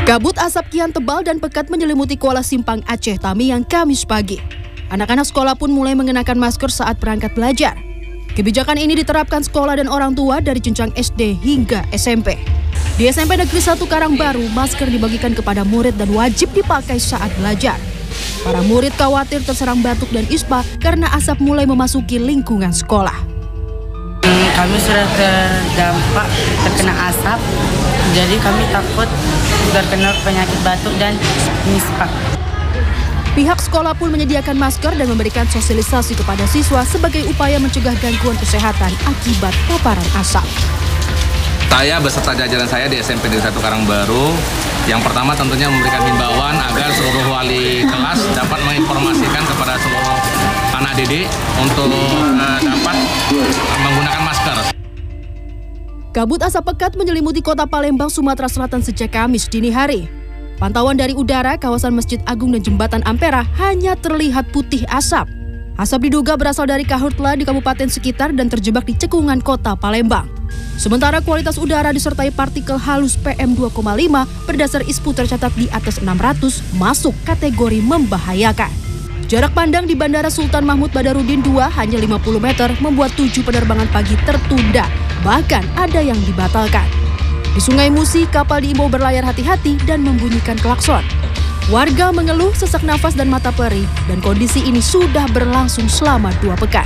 Kabut asap kian tebal dan pekat menyelimuti Kuala Simpang, Aceh Tamiang, Kamis pagi. Anak-anak sekolah pun mulai mengenakan masker saat berangkat belajar. Kebijakan ini diterapkan sekolah dan orang tua dari jenjang SD hingga SMP. Di SMP Negeri 1 Karangbaru, masker dibagikan kepada murid dan wajib dipakai saat belajar. Para murid khawatir terserang batuk dan ispa karena asap mulai memasuki lingkungan sekolah. Kami sudah terdampak terkena asap, jadi kami takut terkena penyakit batuk dan ispa. Pihak sekolah pun menyediakan masker dan memberikan sosialisasi kepada siswa sebagai upaya mencegah gangguan kesehatan akibat paparan asap. Saya beserta jajaran saya di SMP Negeri 1 Karangbaru, yang pertama tentunya memberikan himbauan agar seluruh wali kelas dapat menginformasikan kepada seluruh anak didik untuk dapat menggunakan masker. Kabut asap pekat menyelimuti kota Palembang, Sumatera Selatan sejak Kamis dini hari. Pantauan dari udara, kawasan Masjid Agung dan Jembatan Ampera hanya terlihat putih asap. Asap diduga berasal dari karhutla di kabupaten sekitar dan terjebak di cekungan kota Palembang. Sementara kualitas udara disertai partikel halus PM2,5 berdasar ISPU tercatat di atas 600 masuk kategori membahayakan. Jarak pandang di Bandara Sultan Mahmud Badarudin II hanya 50 meter membuat 7 penerbangan pagi tertunda, bahkan ada yang dibatalkan. Di Sungai Musi, kapal diimbau berlayar hati-hati dan membunyikan klakson. Warga mengeluh sesak nafas dan mata perih, dan kondisi ini sudah berlangsung selama 2 pekan.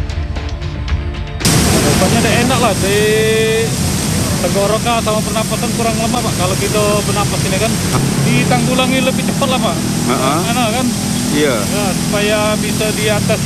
Obatnya udah enak lah, di tenggorokan sama pernapasan kurang lama Pak. Kalau kita bernapas ini kan ditanggulangi lebih cepat lah Pak. Enak kan? Iya. Ya, supaya bisa diatasi